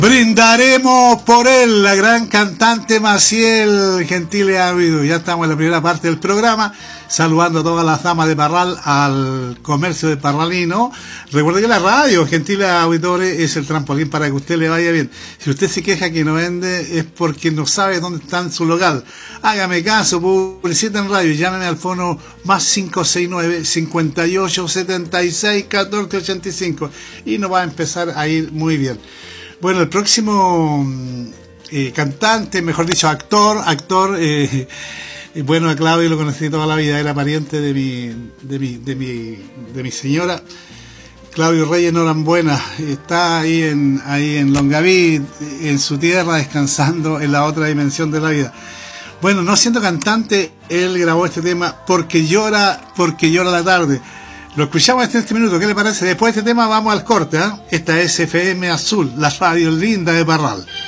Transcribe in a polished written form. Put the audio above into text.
Brindaremos por él, la gran cantante Maciel Gentile Amigo. Ya estamos en la primera parte del programa, saludando a todas las damas de Parral, al comercio de Parralino. Recuerde que la radio, Gentile Auditores, es el trampolín para que usted le vaya bien. Si usted se queja que no vende, es porque no sabe dónde está en su local. Hágame caso, publicita en radio, llámeme al fono más 569-5876-1485 y nos va a empezar a ir muy bien. Bueno, el próximo cantante, mejor dicho, actor, bueno, a Claudio lo conocí toda la vida, era pariente de mi señora. Claudio Reyes Norambuena está ahí en Longaví, en su tierra, descansando en la otra dimensión de la vida. Bueno, no siendo cantante, él grabó este tema porque llora la tarde. Lo escuchamos en este minuto, ¿qué le parece? Después de este tema vamos al corte, ¿eh? Esta es FM Azul, la radio linda de Parral.